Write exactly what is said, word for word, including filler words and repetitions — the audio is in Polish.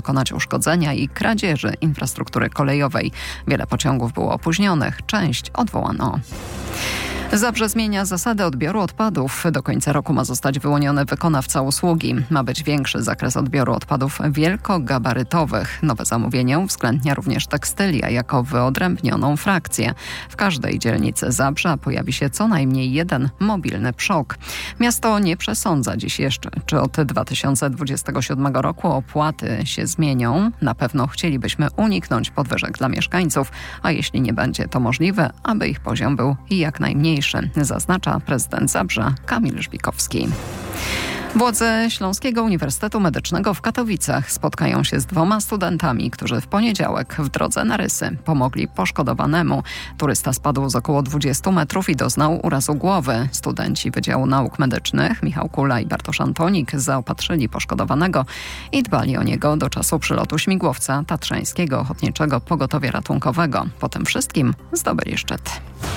dokonać uszkodzenia i kradzieży infrastruktury kolejowej. Wiele pociągów było opóźnionych, część odwołano. Zabrze zmienia zasady odbioru odpadów. Do końca roku ma zostać wyłoniony wykonawca usługi. Ma być większy zakres odbioru odpadów wielkogabarytowych. Nowe zamówienie uwzględnia również tekstylia jako wyodrębnioną frakcję. W każdej dzielnicy Zabrza pojawi się co najmniej jeden mobilny przok. Miasto nie przesądza dziś jeszcze, czy od dwa tysiące dwudziestego siódmego roku opłaty się zmienią. Na pewno chcielibyśmy uniknąć podwyżek dla mieszkańców, a jeśli nie będzie to możliwe, aby ich poziom był jak najmniejszy, zaznacza prezydent Zabrza Kamil Żbikowski. Władze Śląskiego Uniwersytetu Medycznego w Katowicach spotkają się z dwoma studentami, którzy w poniedziałek w drodze na Rysy pomogli poszkodowanemu. Turysta spadł z około dwudziestu metrów i doznał urazu głowy. Studenci Wydziału Nauk Medycznych Michał Kula i Bartosz Antonik zaopatrzyli poszkodowanego i dbali o niego do czasu przylotu śmigłowca Tatrzańskiego Ochotniczego Pogotowia Ratunkowego. Po tym wszystkim zdobyli szczyt.